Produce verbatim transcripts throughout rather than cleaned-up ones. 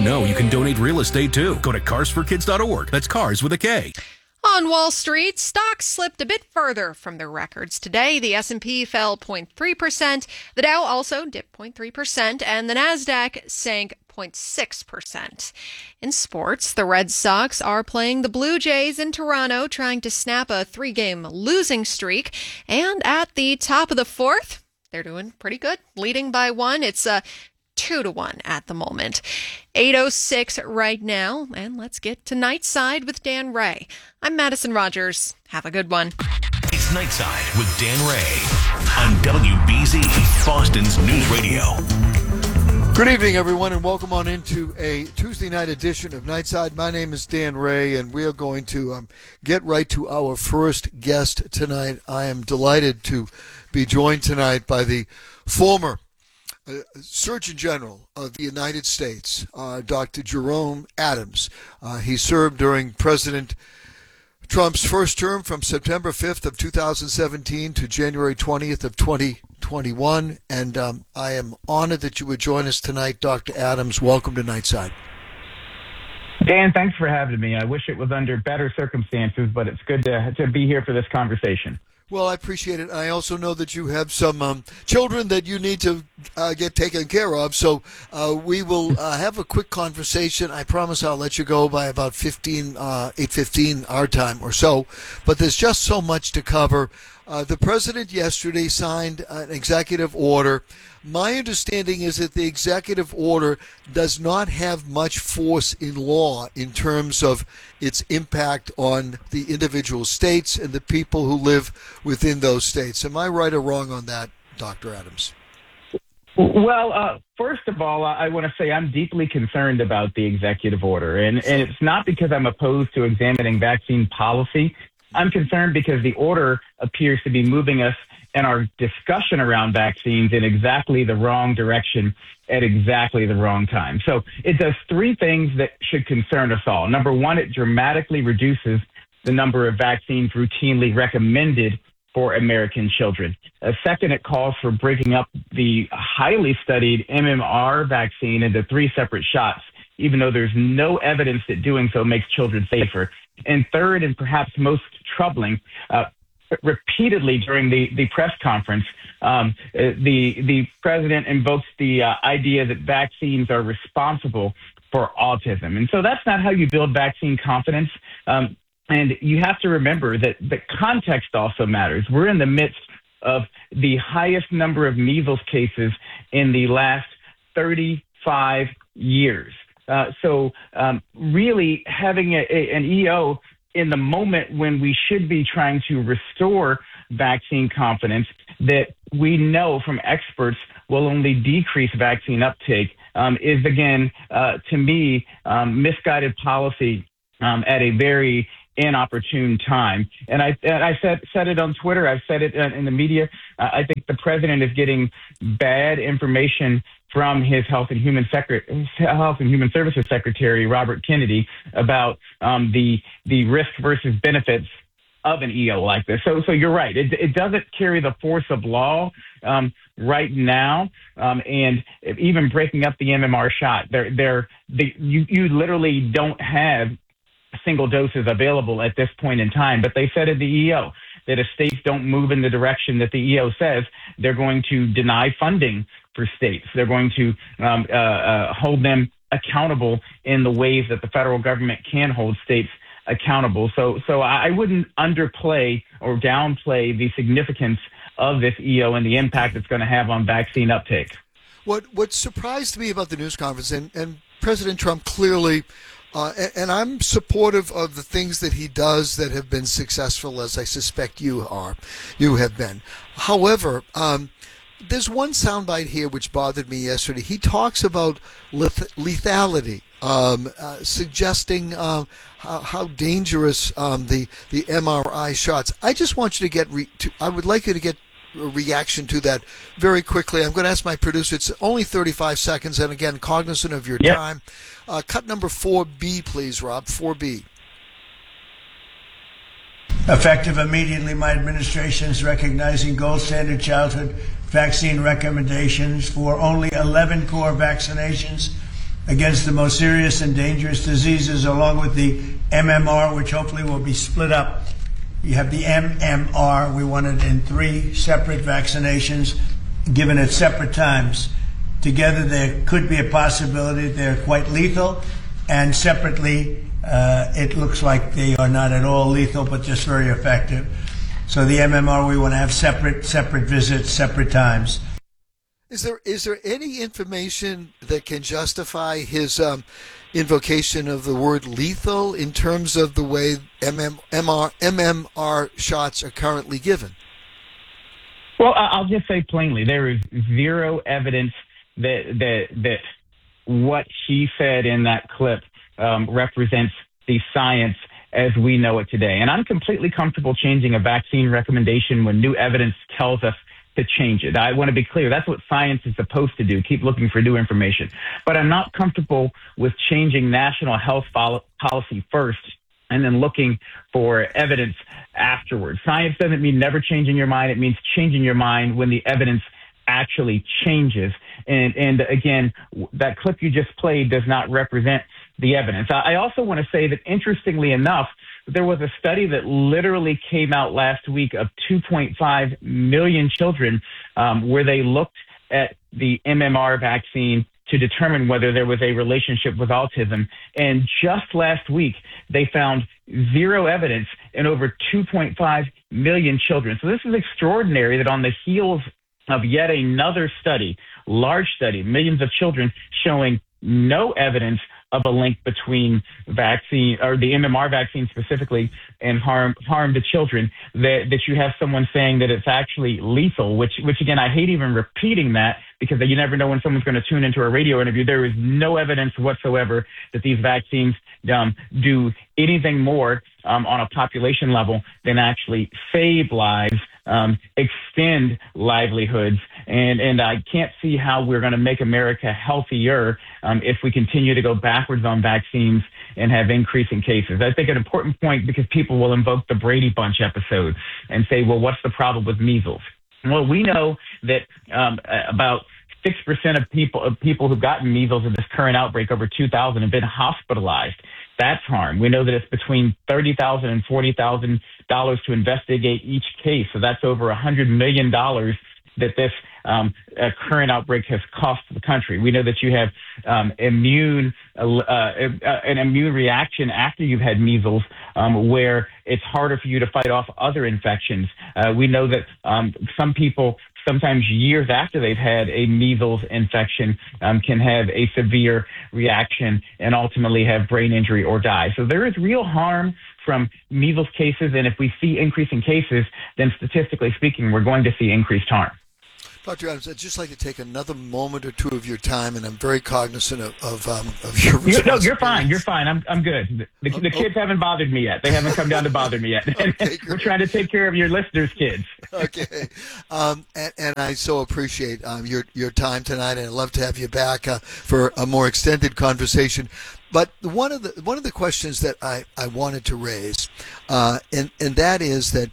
know you can donate real estate too? Go to cars for kids dot org. That's cars with a K. On Wall Street, stocks slipped a bit further from their records today. The S and P fell zero point three percent. The Dow also dipped zero point three percent, and the Nasdaq sank zero point six percent. In sports, the Red Sox are playing the Blue Jays in Toronto, trying to snap a three-game losing streak. And at the top of the fourth, they're doing pretty good, leading by one. It's a two to one at the moment. eight oh six right now, and let's get to Nightside with Dan Ray. I'm Madison Rogers. Have a good one. It's Nightside with Dan Ray on W B Z, Boston's News Radio. Good evening, everyone, and welcome on into a Tuesday night edition of Nightside. My name is Dan Ray, and we are going to um, get right to our first guest tonight. I am delighted to be joined tonight by the former Uh, Surgeon General of the United States, uh, Doctor Jerome Adams. Uh, he served during President Trump's first term from September fifth of two thousand seventeen to January twentieth of twenty twenty-one, and um, I am honored that you would join us tonight, Doctor Adams. Welcome to Nightside. Dan, thanks for having me. I wish it was under better circumstances, but it's good to, to be here for this conversation. Well, I appreciate it. I also know that you have some um, children that you need to uh, get taken care of, so uh, we will uh, have a quick conversation. I promise I'll let you go by about fifteen, uh, eight fifteen our time or so, but there's just so much to cover. Uh, the president yesterday signed an executive order. My understanding is that the executive order does not have much force in law in terms of its impact on the individual states and the people who live within those states. Am I right or wrong on that, Doctor Adams? Well, uh, first of all, I want to say I'm deeply concerned about the executive order, and, and it's not because I'm opposed to examining vaccine policy. I'm concerned because the order appears to be moving us and our discussion around vaccines in exactly the wrong direction at exactly the wrong time. So it does three things that should concern us all. Number one, it dramatically reduces the number of vaccines routinely recommended for American children. Uh, second, it calls for breaking up the highly studied M M R vaccine into three separate shots, even though there's no evidence that doing so makes children safer. And third, and perhaps most troubling, uh, repeatedly during the, the press conference, um, the the president invokes the uh, idea that vaccines are responsible for autism. And so that's not how you build vaccine confidence. Um, and you have to remember that the context also matters. We're in the midst of the highest number of measles cases in the last thirty-five years. Uh, so um, really having a, a, an E O in the moment when we should be trying to restore vaccine confidence that we know from experts will only decrease vaccine uptake um, is, again, uh, to me, um, misguided policy um, at a very inopportune time. And I, and I said, said it on Twitter. I've said it in the media. Uh, I think the president is getting bad information from his Health and Human Secretary, Health and Human Services Secretary Robert Kennedy about um, the the risk versus benefits of an E O like this. So, so you're right. It, it doesn't carry the force of law um, right now, um, and even breaking up the M M R shot, they're, they're, they, you you literally don't have single doses available at this point in time. But they said at the E O that if states don't move in the direction that the E O says, they're going to deny funding for states. They're going to um, uh, uh, hold them accountable in the ways that the federal government can hold states accountable. So, so I wouldn't underplay or downplay the significance of this E O and the impact it's going to have on vaccine uptake. What what surprised me about the news conference, and, and President Trump clearly, uh, and, and I'm supportive of the things that he does that have been successful, as I suspect you are, you have been. However, um, there's one soundbite here which bothered me yesterday. He talks about leth- lethality, um, uh, suggesting uh, how, how dangerous um, the the M R I shots. I just want you to get. Re- to, I would like you to get a reaction to that very quickly. I'm going to ask my producer. It's only thirty-five seconds, and again, cognizant of your yep. time. Uh, cut number four B, please, Rob. four B. Effective immediately, my administration is recognizing gold standard childhood vaccine recommendations for only eleven core vaccinations against the most serious and dangerous diseases, along with the M M R, which hopefully will be split up. You have the M M R. We want it in three separate vaccinations given at separate times. Together, there could be a possibility they're quite lethal, and separately, uh, it looks like they are not at all lethal, but just very effective. So the M M R, we want to have separate, separate visits, separate times. Is there is there any information that can justify his um, invocation of the word lethal in terms of the way M M R, M M R shots are currently given? Well, I'll just say plainly, there is zero evidence that that that what he said in that clip um, represents the science as we know it today. And I'm completely comfortable changing a vaccine recommendation when new evidence tells us to change it. I want to be clear. That's what science is supposed to do, keep looking for new information. But I'm not comfortable with changing national health policy first and then looking for evidence afterwards. Science doesn't mean never changing your mind. It means changing your mind when the evidence actually changes. And, and again, that clip you just played does not represent the evidence. I also want to say that, interestingly enough, there was a study that literally came out last week of two point five million children um, where they looked at the M M R vaccine to determine whether there was a relationship with autism. And just last week, they found zero evidence in over two point five million children. So this is extraordinary that on the heels of yet another study, large study, millions of children showing no evidence of a link between vaccine or the M M R vaccine specifically and harm harm to children, that that you have someone saying that it's actually lethal, which which again, I hate even repeating that because you never know when someone's going to tune into a radio interview. There is no evidence whatsoever that these vaccines um, do anything more um, on a population level than actually save lives, um, extend livelihoods, and and I can't see how we're going to make America healthier um, if we continue to go backwards on vaccines and have increasing cases. I think an important point, because people will invoke the Brady Bunch episode and say, well, what's the problem with measles? Well, we know that um, about six percent of people of people who've gotten measles in this current outbreak, over two thousand, have been hospitalized. That's harm. We know that it's between thirty thousand dollars and forty thousand dollars to investigate each case. So that's over one hundred million dollars that this um, uh, current outbreak has cost the country. We know that you have um, immune uh, uh, an immune reaction after you've had measles, um, where it's harder for you to fight off other infections. Uh, we know that um, some people, sometimes years after they've had a measles infection, um, can have a severe reaction and ultimately have brain injury or die. So there is real harm from measles cases, and if we see increasing cases, then statistically speaking, we're going to see increased harm. Doctor Adams, I'd just like to take another moment or two of your time, and I'm very cognizant of of, um, of your responsibility. No, you're fine. You're fine. I'm I'm good. The, the, the oh, kids oh. haven't bothered me yet. They haven't come down to bother me yet. Okay, we're trying to take care of your listeners' kids. Okay, um, and, and I so appreciate um, your your time tonight, and I'd love to have you back uh, for a more extended conversation. But one of the one of the questions that I, I wanted to raise, uh, and and that is that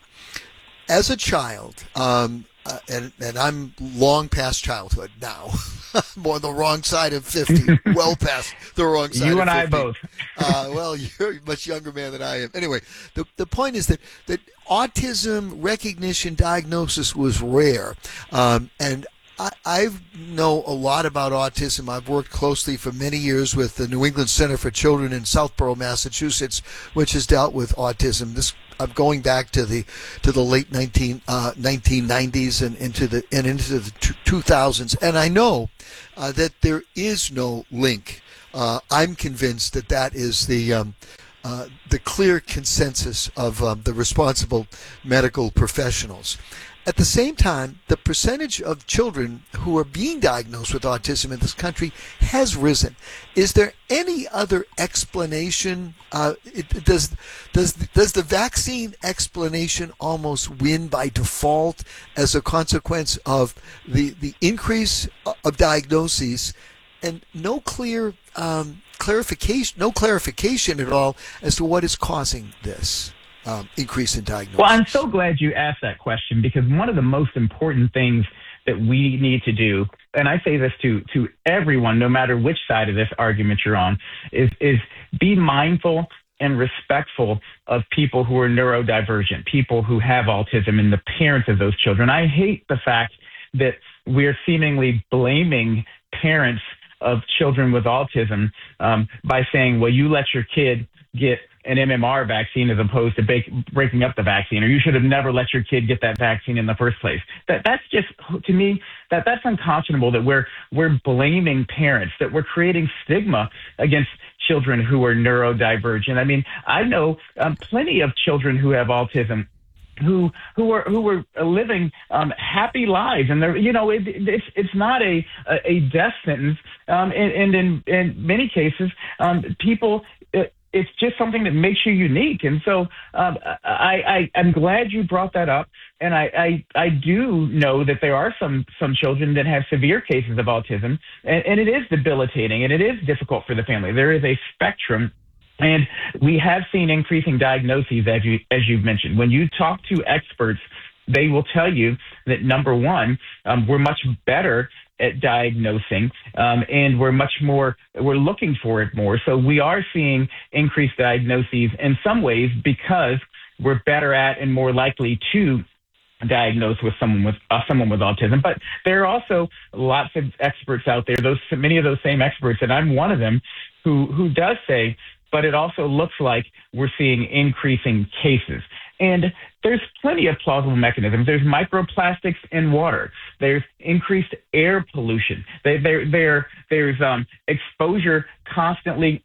as a child, um, uh, and and I'm long past childhood now, I'm on the wrong side of fifty, well past the wrong side. You of and fifty. I both. uh, well, you're a much younger man than I am. Anyway, the the point is that that autism recognition diagnosis was rare, um, and I, I know a lot about autism. I've worked closely for many years with the New England Center for Children in Southborough, Massachusetts, which has dealt with autism. This I'm going back to the to the late nineteen nineties and into the and into the two thousands, and I know uh, that there is no link. Uh, I'm convinced that that is the um, uh, the clear consensus of um, the responsible medical professionals. At the same time, the percentage of children who are being diagnosed with autism in this country has risen. Is there any other explanation? Uh, it, does does does the vaccine explanation almost win by default as a consequence of the the increase of diagnoses and no clear um, clarification, no clarification at all as to what is causing this Um, increase in diagnosis? Well, I'm so glad you asked that question, because one of the most important things that we need to do and I say this to to everyone, no matter which side of this argument you're on, is is be mindful and respectful of people who are neurodivergent, people who have autism, and the parents of those children. I hate the fact that we're seemingly blaming parents of children with autism um, by saying, well, you let your kid get an M M R vaccine as opposed to bake, breaking up the vaccine, or you should have never let your kid get that vaccine in the first place. That that's just, to me, that that's unconscionable, that we're we're blaming parents, that we're creating stigma against children who are neurodivergent. I mean, I know um, plenty of children who have autism who who are who are living um, happy lives, and they're you know it, it's it's not a a death sentence, um, and, and in in many cases, um, people. It, It's just something that makes you unique. And so um, I, I, I'm glad you brought that up. And I, I, I do know that there are some, some children that have severe cases of autism, and, and it is debilitating and it is difficult for the family. There is a spectrum. And we have seen increasing diagnoses, as you, as you've mentioned. When you talk to experts, they will tell you that, number one, um, we're much better at diagnosing, um, and we're much more, we're looking for it more. So we are seeing increased diagnoses in some ways because we're better at and more likely to diagnose with someone with uh, someone with autism. But there are also lots of experts out there, those many of those same experts, and I'm one of them, who who does say, but it also looks like we're seeing increasing cases. And there's plenty of plausible mechanisms. There's microplastics in water. There's increased air pollution. There, there, there there's um, exposure constantly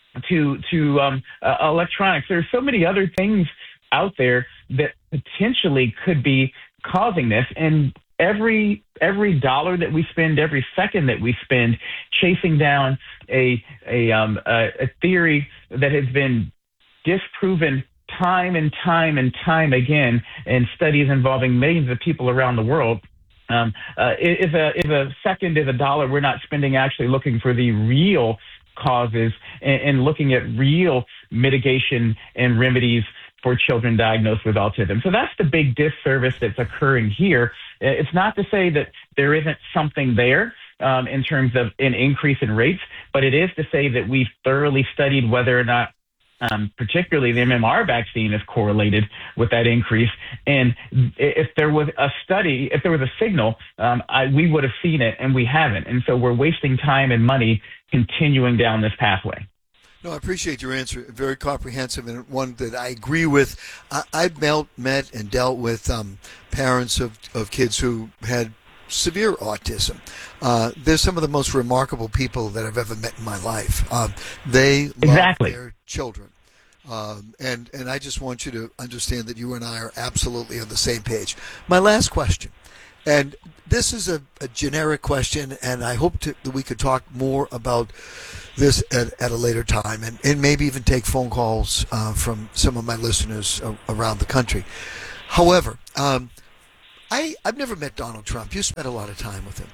to to um, uh, electronics. There's so many other things out there that potentially could be causing this. And every every dollar that we spend, every second that we spend chasing down a a um, a, a theory that has been disproven time and time and time again in studies involving millions of people around the world. Um, uh, if, a, if a second is a dollar, we're not spending actually looking for the real causes and, and looking at real mitigation and remedies for children diagnosed with autism. So that's the big disservice that's occurring here. It's not to say that there isn't something there um, in terms of an increase in rates, but it is to say that we've thoroughly studied whether or not Um, particularly the M M R vaccine is correlated with that increase. And if there was a study, if there was a signal, um, I, we would have seen it, and we haven't. And so we're wasting time and money continuing down this pathway. No, I appreciate your answer. Very comprehensive, and one that I agree with. I, I've met, met and dealt with um, parents of, of kids who had severe autism. Uh, they're some of the most remarkable people that I've ever met in my life. Um, they exactly. love their children. Um, and, and I just want you to understand that you and I are absolutely on the same page. My last question, and this is a, a generic question, and I hope to, that we could talk more about this at, at a later time, and, and maybe even take phone calls uh, from some of my listeners uh, around the country. However, um, I, I've never met Donald Trump. You spent a lot of time with him.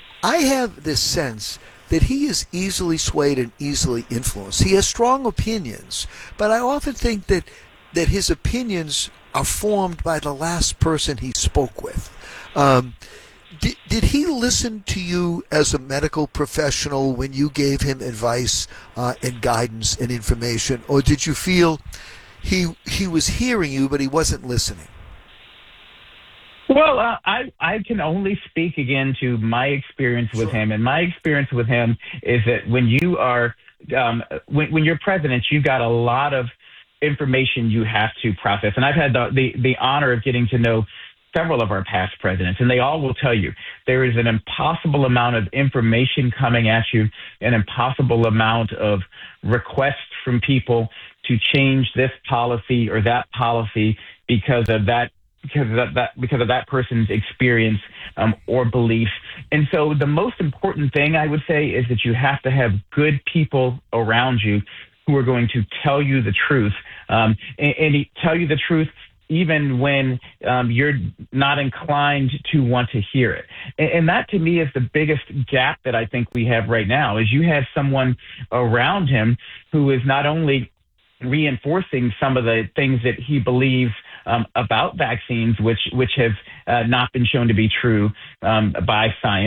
I have this sense that he is easily swayed and easily influenced. He has strong opinions, but I often think that that his opinions are formed by the last person he spoke with. Um, did, did he listen to you as a medical professional when you gave him advice uh, and guidance and information, or did you feel he he was hearing you but he wasn't listening? Well, uh, I I can only speak again to my experience with him, and my experience with him is that when you are um, when when you're president, you've got a lot of information you have to process. And I've had the, the the honor of getting to know several of our past presidents, and they all will tell you there is an impossible amount of information coming at you, an impossible amount of requests from people to change this policy or that policy because of that. Because of that, that, because of that person's experience um, or belief. And so the most important thing I would say is that you have to have good people around you who are going to tell you the truth um, and, and tell you the truth even when um, you're not inclined to want to hear it. And, and that to me is the biggest gap that I think we have right now is you have someone around him who is not only reinforcing some of the things that he believes Um, about vaccines, which which have uh, not been shown to be true um, by science.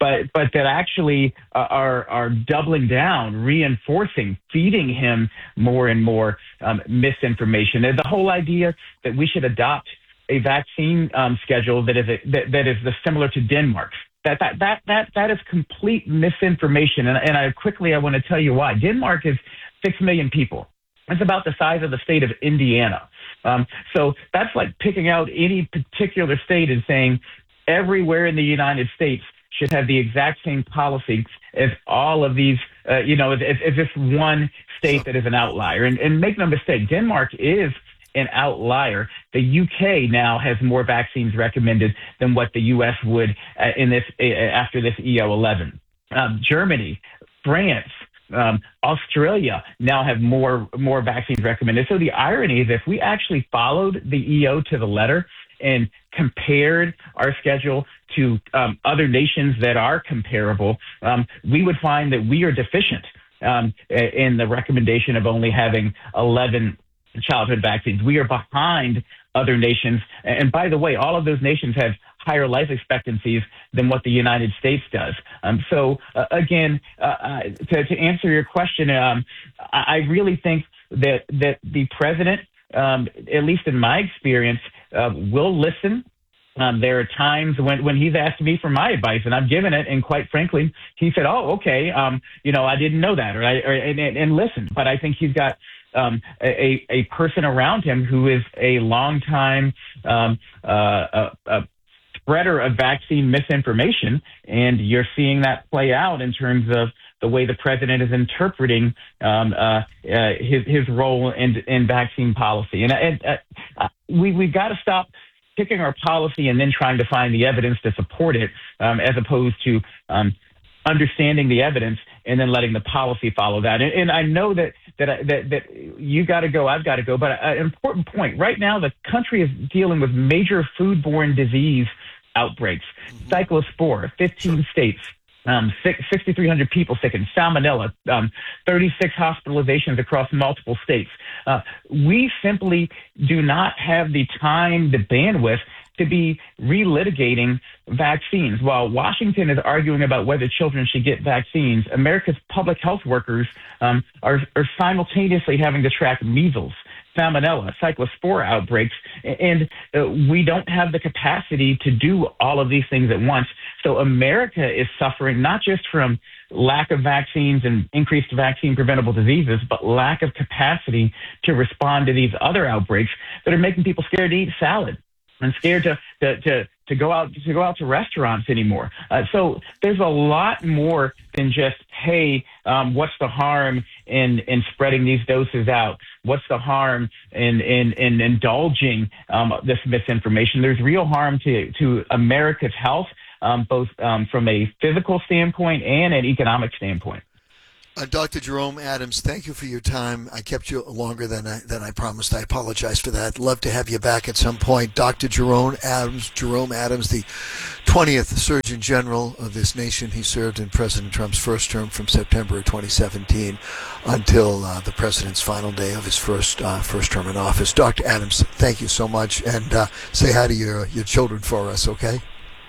but but that actually uh, are are doubling down, reinforcing, feeding him more and more um, misinformation. And the whole idea that we should adopt a vaccine um, schedule that is a, that, that is the, similar to Denmark's. That that that that that is complete misinformation, and and I quickly I want to tell you why. Denmark is six million people. It's about the size of the state of Indiana. Um, so that's like picking out any particular state and saying everywhere in the United States should have the exact same policy as all of these. Uh, you know, as, as this one state that is an outlier. And and make no mistake, Denmark is an outlier. The U K now has more vaccines recommended than what the U S would uh, in this uh, after this E O eleven. Um, Germany, France, um, Australia now have more more vaccines recommended. So the irony is, if we actually followed the E O to the letter and compared our schedule to um, other nations that are comparable, um, we would find that we are deficient um, in the recommendation of only having eleven childhood vaccines. We are behind other nations. And by the way, all of those nations have higher life expectancies than what the United States does. Um, so uh, again, uh, to, to answer your question, um, I, I really think that, that the president, um, at least in my experience, uh, will listen. Um, there are times when, when he's asked me for my advice, and I've given it, and quite frankly, he said, oh, okay, um, you know, I didn't know that, or, I, or and, and listen. But I think he's got Um, a, a person around him who is a longtime um, uh, a, a spreader of vaccine misinformation, and you're seeing that play out in terms of the way the president is interpreting um, uh, uh, his his role in in vaccine policy. And, and uh, we we've got to stop picking our policy and then trying to find the evidence to support it, um, as opposed to um, understanding the evidence and then letting the policy follow that. And, and I know that that that, that you got to go, I've got to go. But an important point: right now, the country is dealing with major foodborne disease outbreaks. Mm-hmm. Cyclospora, fifteen states, um, six thousand three hundred people sick in salmonella, um, thirty-six hospitalizations across multiple states. Uh, we simply do not have the time, the bandwidth to be relitigating vaccines. While Washington is arguing about whether children should get vaccines, America's public health workers um, are, are simultaneously having to track measles, salmonella, cyclospora outbreaks, and uh, we don't have the capacity to do all of these things at once. So America is suffering not just from lack of vaccines and increased vaccine preventable diseases, but lack of capacity to respond to these other outbreaks that are making people scared to eat salad and scared to, to, to, to go out to go out to restaurants anymore. Uh, so there's a lot more than just, hey, um, what's the harm in, in spreading these doses out? What's the harm in in, in indulging um, this misinformation? There's real harm to, to America's health, um, both um, from a physical standpoint and an economic standpoint. Uh, Doctor Jerome Adams, thank you for your time. I kept you longer than I, than I promised. I apologize for that. Love to have you back at some point. Doctor Jerome Adams, Jerome Adams, the twentieth Surgeon General of this nation. He served in President Trump's first term from September of twenty seventeen until uh, the president's final day of his first uh, first term in office. Doctor Adams, thank you so much, and uh, say hi to your, your children for us, okay?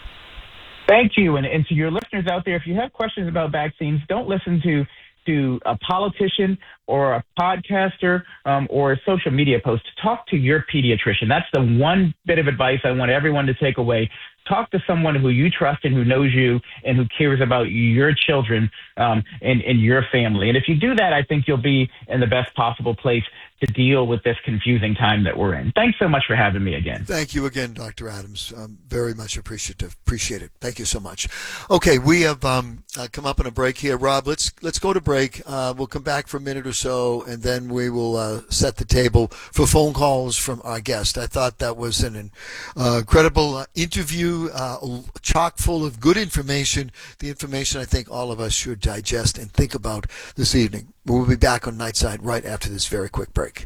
Thank you. And, and to your listeners out there, if you have questions about vaccines, don't listen to to a politician or a podcaster um, or a social media post. Talk to your pediatrician. That's the one bit of advice I want everyone to take away. Talk to someone who you trust and who knows you and who cares about your children um, and, and your family. And if you do that, I think you'll be in the best possible place to deal with this confusing time that we're in. Thanks so much for having me again. Thank you again, Doctor Adams. Um, very much appreciative. Appreciate it. Thank you so much. Okay, we have um, uh, come up on a break here. Rob, let's let's go to break. Uh, we'll come back for a minute or so, and then we will uh, set the table for phone calls from our guest. I thought that was an uh, incredible uh, interview, uh, chock full of good information, the information I think all of us should digest and think about this evening. We'll be back on Nightside right after this very quick break.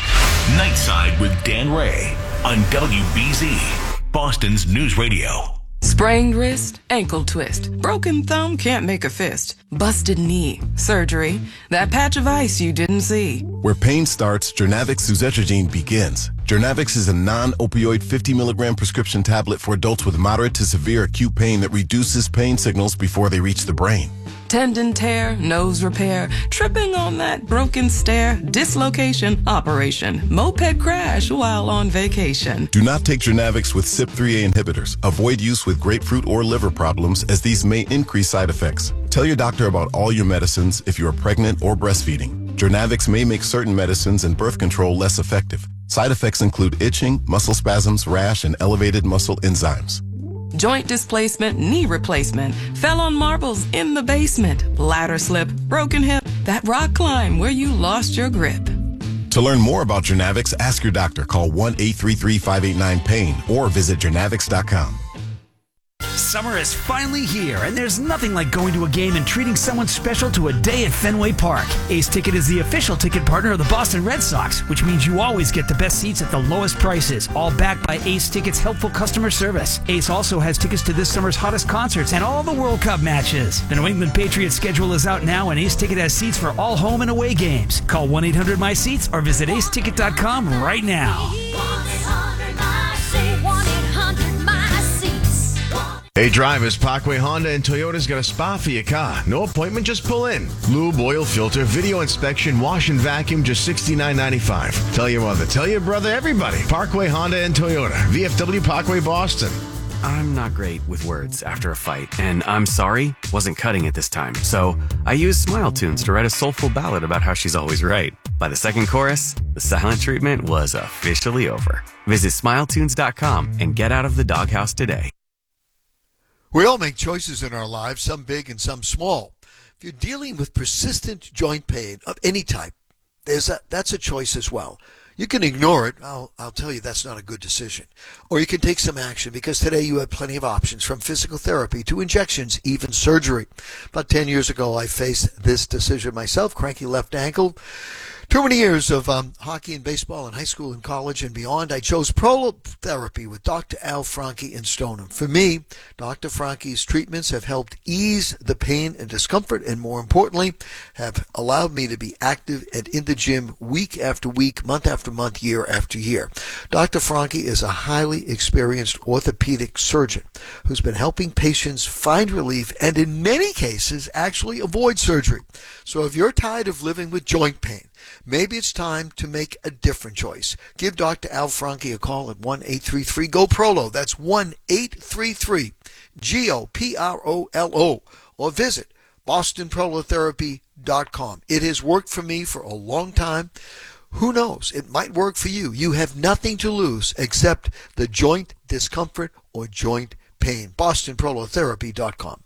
Nightside with Dan Ray on W B Z, Boston's News Radio. Sprained wrist, ankle twist, broken thumb, can't make a fist, busted knee, surgery, that patch of ice you didn't see. Where pain starts, Jernavix suzetrigine begins. Jernavix is a non-opioid fifty milligram prescription tablet for adults with moderate to severe acute pain that reduces pain signals before they reach the brain. Tendon tear, nose repair, tripping on that broken stair, dislocation, operation, moped crash while on vacation. Do not take Jernavix with C Y P three A inhibitors. Avoid use with grapefruit or liver problems, as these may increase side effects. Tell your doctor about all your medicines if you are pregnant or breastfeeding. Jernavix may make certain medicines and birth control less effective. Side effects include itching, muscle spasms, rash, and elevated muscle enzymes. Joint displacement, knee replacement, fell on marbles in the basement, ladder slip, broken hip, that rock climb where you lost your grip. To learn more about Jernavix, ask your doctor. Call one eight three three, five eight nine, pain or visit jernavix dot com. Summer is finally here, and there's nothing like going to a game and treating someone special to a day at Fenway Park. Ace Ticket is the official ticket partner of the Boston Red Sox, which means you always get the best seats at the lowest prices, all backed by Ace Ticket's helpful customer service. Ace also has tickets to this summer's hottest concerts and all the World Cup matches. The New England Patriots schedule is out now, and Ace Ticket has seats for all home and away games. Call one eight hundred my seats or visit ace ticket dot com right now. Hey drivers, Parkway Honda and Toyota's got a spa for your car. No appointment, just pull in. Lube, oil filter, video inspection, wash and vacuum, just sixty-nine ninety-five. Tell your mother, tell your brother, everybody. Parkway Honda and Toyota. V F W Parkway, Boston. I'm not great with words after a fight, and I'm sorry, wasn't cutting it this time. So I used Smile Tunes to write a soulful ballad about how she's always right. By the second chorus, the silent treatment was officially over. Visit smile tunes dot com and get out of the doghouse today. We all make choices in our lives, some big and some small. If you're dealing with persistent joint pain of any type, there's a, that's a choice as well. You can ignore it. I'll, I'll tell you that's not a good decision. Or you can take some action, because today you have plenty of options, from physical therapy to injections, even surgery. About ten years ago, I faced this decision myself, cranky left ankle. Too many years of um, hockey and baseball in high school and college and beyond. I chose Prolotherapy with Doctor Al Franke in Stoneham. For me, Doctor Franke's treatments have helped ease the pain and discomfort, and more importantly, have allowed me to be active and in the gym week after week, month after month, year after year. Doctor Franke is a highly experienced orthopedic surgeon who's been helping patients find relief and in many cases actually avoid surgery. So if you're tired of living with joint pain, maybe it's time to make a different choice. Give Doctor Al Franke a call at one eight three three, G O P R O L O. That's one eight three three, G O P R O L O. Or visit boston prolotherapy dot com. It has worked for me for a long time. Who knows? It might work for you. You have nothing to lose except the joint discomfort or joint pain. boston prolotherapy dot com.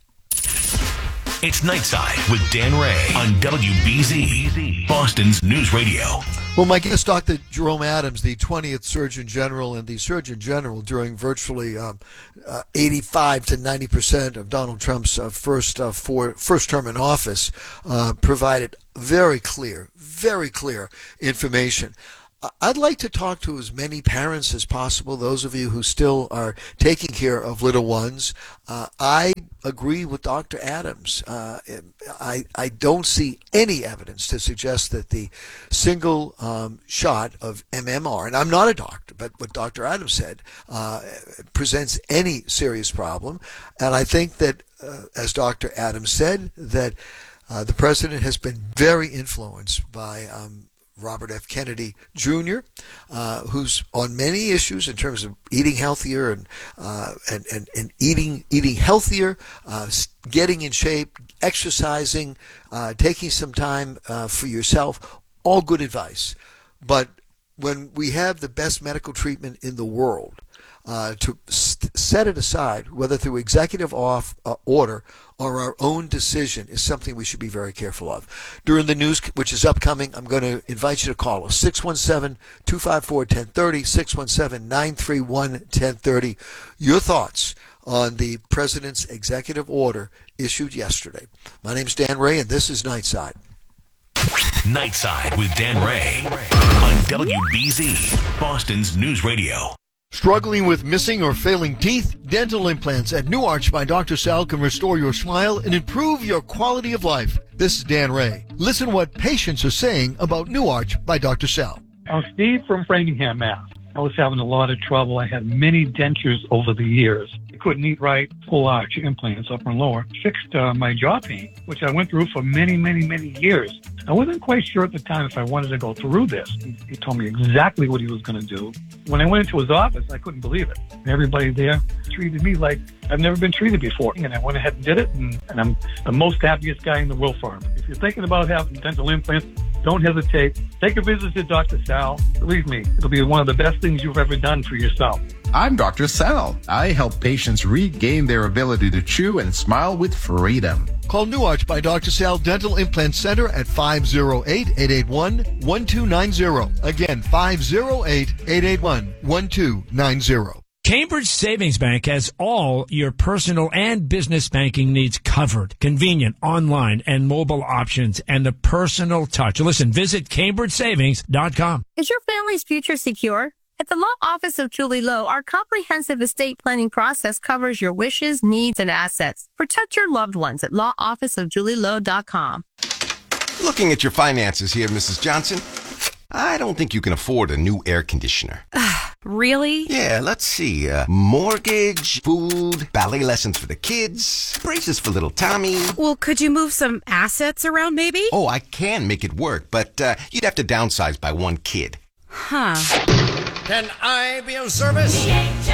It's Nightside with Dan Ray on W B Z, Boston's News Radio. Well, my guest, Doctor Jerome Adams, the twentieth Surgeon General and the Surgeon General during virtually um, uh, eighty-five to ninety percent of Donald Trump's uh, first uh, four, first term in office, uh, provided very clear, very clear information. I'd like to talk to as many parents as possible, those of you who still are taking care of little ones. Uh, I agree with Doctor Adams. Uh, I, I don't see any evidence to suggest that the single um, shot of M M R, and I'm not a doctor, but what Doctor Adams said, uh, presents any serious problem. And I think that, uh, as Doctor Adams said, that uh, the president has been very influenced by um, Robert F. Kennedy Junior, uh, who's on many issues in terms of eating healthier and uh, and, and, and eating eating healthier, uh, getting in shape, exercising, uh, taking some time uh, for yourself, all good advice. But when we have the best medical treatment in the world, Uh, to st- set it aside, whether through executive off, uh, order or our own decision, is something we should be very careful of. During the news, which is upcoming, I'm going to invite you to call us, six one seven, two five four, one zero three zero, six one seven, nine three one, one zero three zero. Your thoughts on the President's executive order issued yesterday. My name's Dan Ray, and this is Nightside. Nightside with Dan Ray on W B Z, Boston's News Radio. Struggling with missing or failing teeth? Dental implants at New Arch by Doctor Sal can restore your smile and improve your quality of life. This is Dan Ray. Listen what patients are saying about New Arch by Doctor Sal. I'm Steve from Framingham, Mass. I was having a lot of trouble. I had many dentures over the years. I couldn't eat right. Full arch implants, upper and lower, fixed uh, my jaw pain, which I went through for many, many, many years. I wasn't quite sure at the time if I wanted to go through this. He, he told me exactly what he was going to do. When I went into his office, I couldn't believe it. Everybody there treated me like I've never been treated before. And I went ahead and did it, and, and I'm the most happiest guy in the world for him. If you're thinking about having dental implants, don't hesitate. Take a visit to Doctor Sal. Believe me, it'll be one of the best things you've ever done for yourself. I'm Doctor Sal. I help patients regain their ability to chew and smile with freedom. Call New Arch by Doctor Sal Dental Implant Center at five oh eight, eight eight one, one two nine zero. Again, five oh eight, eight eight one, one two nine zero. Cambridge Savings Bank has all your personal and business banking needs covered. Convenient online and mobile options and the personal touch. Listen, visit cambridge savings dot com. Is your family's future secure? At the Law Office of Julie Lowe, our comprehensive estate planning process covers your wishes, needs, and assets. Protect your loved ones at law office of julie lowe dot com. Looking at your finances here, Missus Johnson, I don't think you can afford a new air conditioner. Really? Yeah, let's see. Uh, mortgage, food, ballet lessons for the kids, braces for little Tommy. Well, could you move some assets around, maybe? Oh, I can make it work, but uh, you'd have to downsize by one kid. Huh. Can I be of service?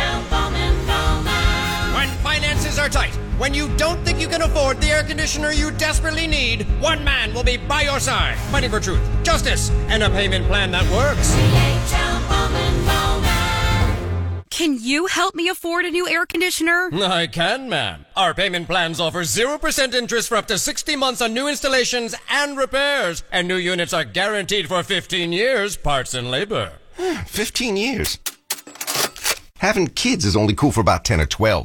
When finances are tight, when you don't think you can afford the air conditioner you desperately need, one man will be by your side, fighting for truth, justice, and a payment plan that works. Can you help me afford a new air conditioner? I can, ma'am. Our payment plans offer zero percent interest for up to sixty months on new installations and repairs, and new units are guaranteed for fifteen years, parts and labor. fifteen years? Having kids is only cool for about ten or twelve.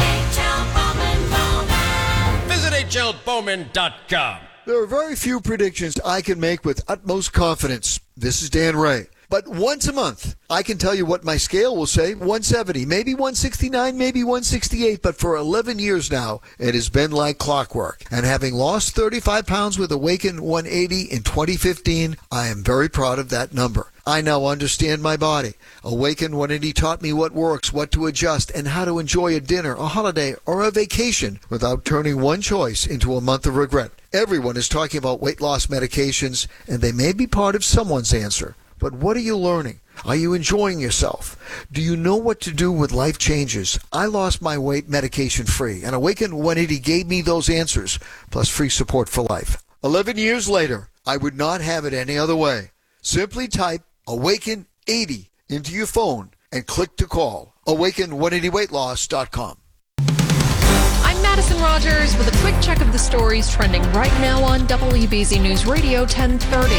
Visit H L Bowman dot com. There are very few predictions I can make with utmost confidence. This is Dan Ray. But once a month, I can tell you what my scale will say, one seventy, maybe one sixty-nine, maybe one sixty-eight, but for eleven years now, it has been like clockwork. And having lost thirty-five pounds with Awaken one eighty in twenty fifteen, I am very proud of that number. I now understand my body. Awaken one eighty taught me what works, what to adjust, and how to enjoy a dinner, a holiday, or a vacation without turning one choice into a month of regret. Everyone is talking about weight loss medications, and they may be part of someone's answer. But what are you learning? Are you enjoying yourself? Do you know what to do with life changes? I lost my weight medication free, and Awaken one eighty gave me those answers, plus free support for life. Eleven years later, I would not have it any other way. Simply type Awaken eighty into your phone and click to call. Awaken one eighty weight loss dot com. I'm Madison Rogers with a quick check of the stories trending right now on W B Z News Radio ten thirty.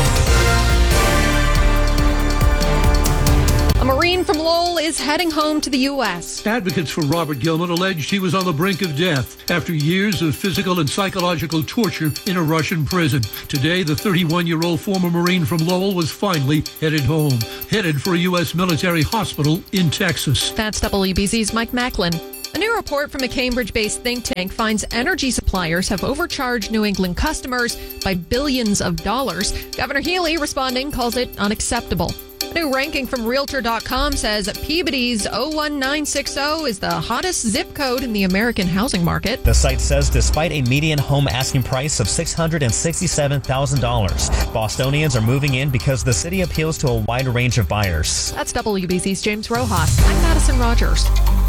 A Marine from Lowell is heading home to the U S Advocates for Robert Gilman alleged he was on the brink of death after years of physical and psychological torture in a Russian prison. Today, the thirty-one-year-old former Marine from Lowell was finally headed home, headed for a U S military hospital in Texas. That's W B Z's Mike Macklin. A new report from a Cambridge-based think tank finds energy suppliers have overcharged New England customers by billions of dollars. Governor Healy, responding, calls it unacceptable. A new ranking from Realtor dot com says Peabody's oh one nine six oh is the hottest zip code in the American housing market. The site says despite a median home asking price of six hundred sixty-seven thousand dollars, Bostonians are moving in because the city appeals to a wide range of buyers. That's W B Z's James Rojas. I'm Madison Rogers.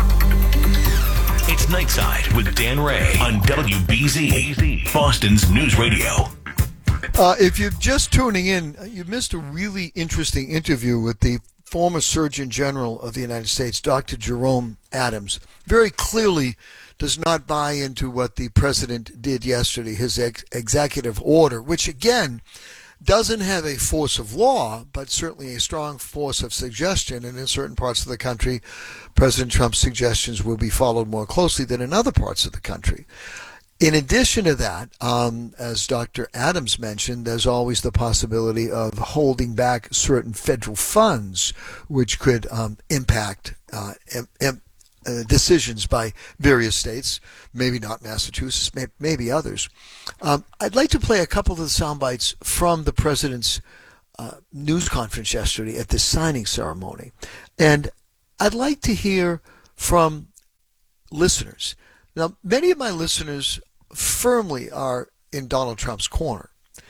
It's Nightside with Dan Ray on W B Z, Boston's News Radio. Uh, if you're just tuning in, you missed a really interesting interview with the former Surgeon General of the United States, Doctor Jerome Adams. Very clearly does not buy into what the president did yesterday, his ex- executive order, which again doesn't have a force of law, but certainly a strong force of suggestion. And in certain parts of the country, President Trump's suggestions will be followed more closely than in other parts of the country. in addition to that, um, as Doctor Adams mentioned, there's always the possibility of holding back certain federal funds, which could um, impact uh, im- im- uh, decisions by various states, maybe not Massachusetts, may- maybe others. Um, I'd like to play a couple of the sound bites from the president's uh, news conference yesterday at the signing ceremony. And I'd like to hear from listeners. Now, many of my listeners firmly are in Donald Trump's corner.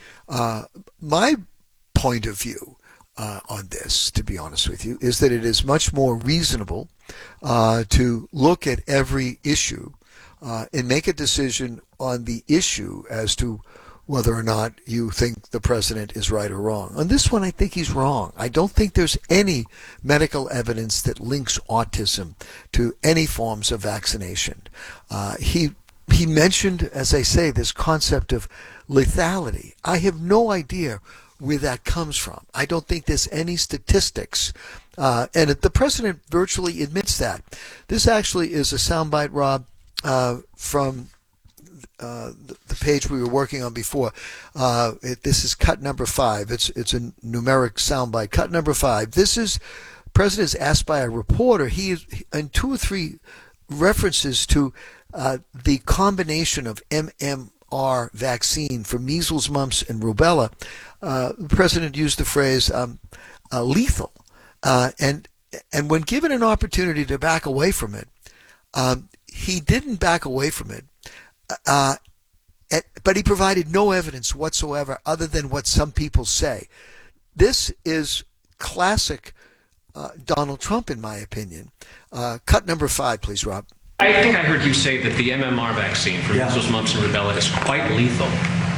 Uh, my point of view uh, on this, to be honest with you, is that it is much more reasonable uh, to look at every issue uh, and make a decision on the issue as to whether or not you think the president is right or wrong. On this one, I think he's wrong. I don't think there's any medical evidence that links autism to any forms of vaccination. Uh, he he mentioned, as I say, this concept of lethality. I have no idea where that comes from. I don't think there's any statistics. Uh, and the president virtually admits that. This actually is a soundbite, Rob, uh, from Uh, the, the page we were working on before. Uh, it, this is cut number five. It's it's a numeric soundbite. Cut number five. This is President is asked by a reporter. He is in two or three references to uh, the combination of M M R vaccine for measles, mumps, and rubella. Uh, the president used the phrase um, uh, lethal, uh, and and when given an opportunity to back away from it, um, he didn't back away from it. Uh, but he provided no evidence whatsoever other than what some people say. This is classic uh, Donald Trump, in my opinion. Uh, cut number five, please, Rob. I think I heard you say that the M M R vaccine for yeah. measles, mumps, and rubella is quite lethal.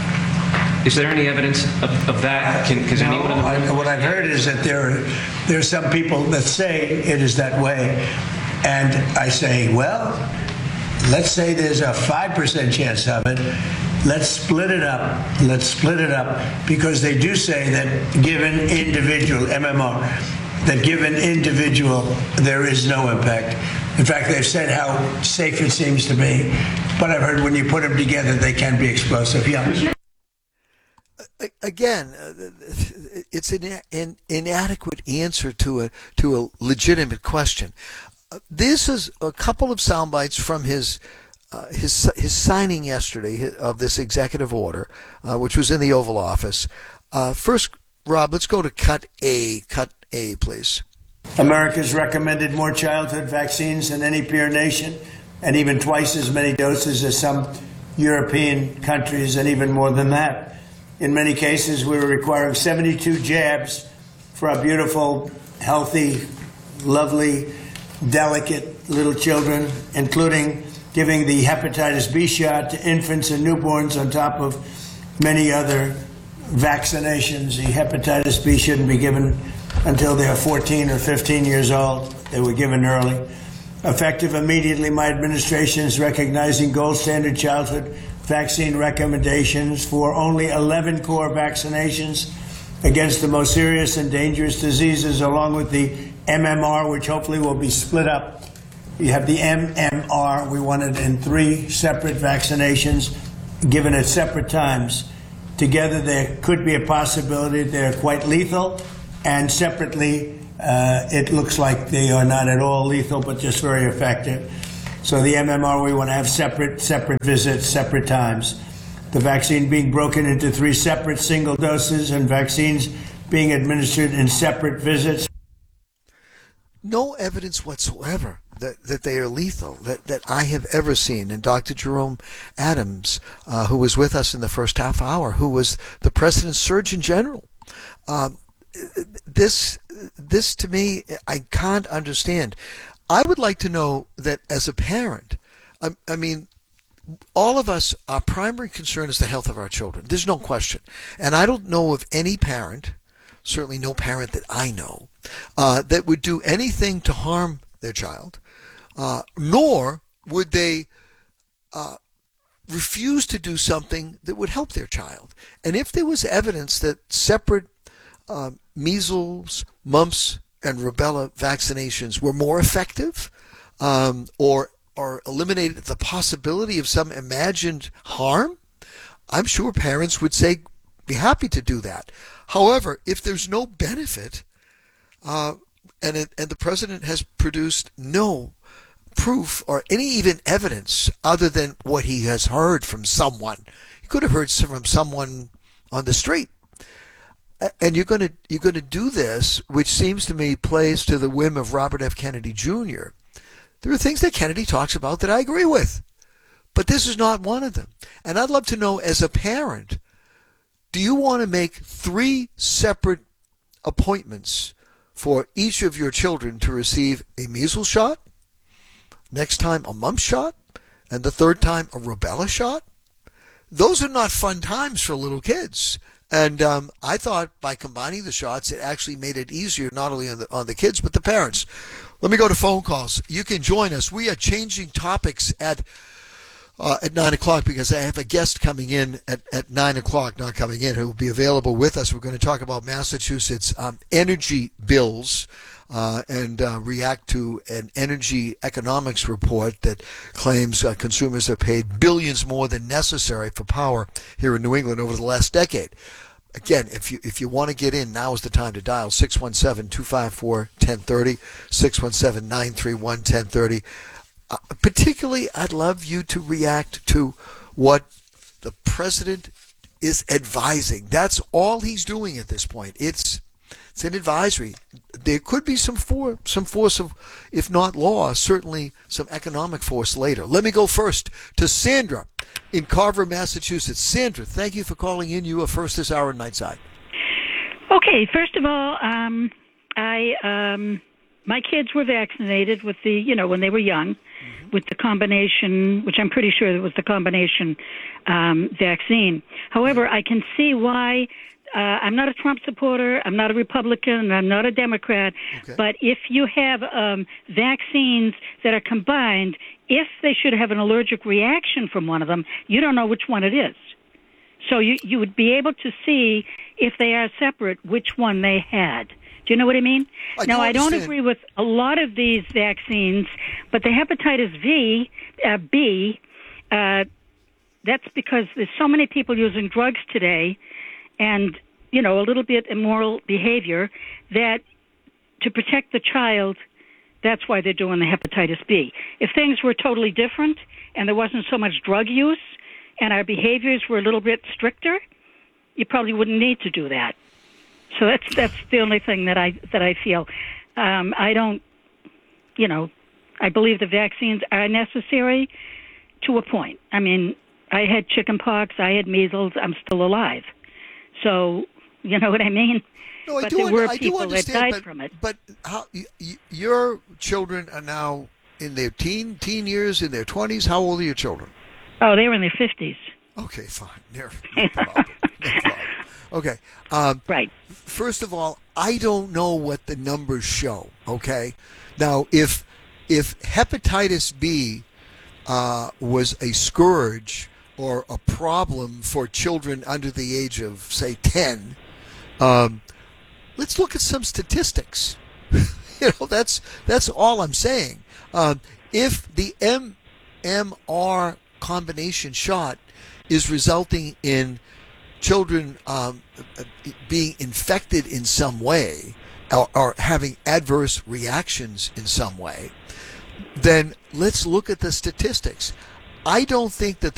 Is there any evidence of, of that? Can, can no, anyone in the I, what I've heard is that there, there are some people that say it is that way. And I say, well, let's say there's a five percent chance of it. Let's split it up. Let's split it up because they do say that given individual, M M R, that given individual, there is no impact. In fact, they've said how safe it seems to be. But I've heard when you put them together, they can be explosive. Yeah. Again, it's an, an inadequate answer to a to a legitimate question. This is a couple of sound bites from his uh, his his signing yesterday of this executive order, uh, which was in the Oval Office. Uh, first, Rob, let's go to cut A. Cut A, please. America's recommended more childhood vaccines than any peer nation, and even twice as many doses as some European countries, and even more than that. In many cases, we were requiring seventy-two jabs for our beautiful, healthy, lovely, delicate little children, including giving the hepatitis B shot to infants and newborns on top of many other vaccinations. The hepatitis B shouldn't be given until they are fourteen or fifteen years old. They were given early. Effective immediately, my administration is recognizing gold standard childhood vaccine recommendations for only eleven core vaccinations against the most serious and dangerous diseases, along with the M M R, which hopefully will be split up. You have the M M R. We want it in three separate vaccinations, given at separate times. Together, there could be a possibility they're quite lethal, and separately, uh, it looks like they are not at all lethal, but just very effective. So the M M R, we want to have separate, separate visits, separate times. The vaccine being broken into three separate single doses, and vaccines being administered in separate visits. No evidence whatsoever that, that they are lethal that, that I have ever seen. And Doctor Jerome Adams, uh, who was with us in the first half hour, who was the president's Surgeon General, um, this this to me, I can't understand. I would like to know that as a parent, I, I mean, all of us, our primary concern is the health of our children. There's no question. And I don't know of any parent, certainly no parent that I know, uh, that would do anything to harm their child, uh, nor would they uh, refuse to do something that would help their child. And if there was evidence that separate uh, measles, mumps, and rubella vaccinations were more effective, um, or or eliminated the possibility of some imagined harm, I'm sure parents would say, be happy to do that. However, if there's no benefit, uh, and it, and the president has produced no proof or any even evidence other than what he has heard from someone, he could have heard from someone on the street. And you're going to you're going to do this, which seems to me plays to the whim of Robert F. Kennedy Junior There are things that Kennedy talks about that I agree with, but this is not one of them. And I'd love to know, as a parent, do you want to make three separate appointments for each of your children to receive a measles shot, next time a mumps shot, and the third time a rubella shot? Those are not fun times for little kids. And um, I thought by combining the shots, it actually made it easier not only on the, on the kids, but the parents. Let me go to phone calls. You can join us. We are changing topics at uh, at nine o'clock because I have a guest coming in at, at nine o'clock, not coming in, who will be available with us. We're going to talk about Massachusetts um, energy bills uh, and uh, react to an energy economics report that claims uh, consumers have paid billions more than necessary for power here in New England over the last decade. Again, if you if you want to get in, now is the time to dial six one seven, two five four, one zero three zero, six one seven, nine three one, one zero three zero. Uh, particularly, I'd love you to react to what the president is advising. That's all he's doing at this point. It's it's an advisory. There could be some for, some force of, if not law, certainly some economic force later. Let me go first to Sandra in Carver, Massachusetts. Sandra, thank you for calling in. You are first this hour in Nightside. Okay, first of all, um, I um, my kids were vaccinated with the, you know, when they were young, mm-hmm. with the combination, which I'm pretty sure it was the combination um, vaccine. However, I can see why. Uh, I'm not a Trump supporter. I'm not a Republican. I'm not a Democrat. Okay. But if you have um, vaccines that are combined, if they should have an allergic reaction from one of them, you don't know which one it is. So you, you would be able to see, if they are separate, which one they had. Do you know what I mean? I now, I don't understand. agree with a lot of these vaccines, but the hepatitis V, uh, B, uh, that's because there's so many people using drugs today and, you know, a little bit immoral behavior, that to protect the child, that's why they're doing the hepatitis B. If things were totally different and there wasn't so much drug use and our behaviors were a little bit stricter, you probably wouldn't need to do that. So that's that's the only thing that I that I feel. Um, I don't, you know, I believe the vaccines are necessary to a point. I mean, I had chicken pox, I had measles, I'm still alive. So, you know what I mean? No, I but do, there were I people do understand, that died but, from it. But how, y- y- your children are now in their teen teen years, in their twenties. How old are your children? Oh, they were in their fifties. Okay, fine. No, no problem. No problem. Okay. Um, right. First of all, I don't know what the numbers show. Okay. Now, if if hepatitis B uh, was a scourge or a problem for children under the age of, say, ten, um, let's look at some statistics. you know, that's that's all I'm saying. Um, if the M M R combination shot is resulting in children um, being infected in some way or, or having adverse reactions in some way, then let's look at the statistics. I don't think that